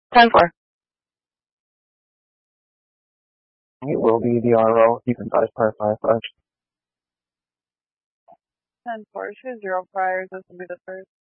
10-4. It will be the RO. You can buy par 5-5. 10-4, 2-0 Friars. This will be the first.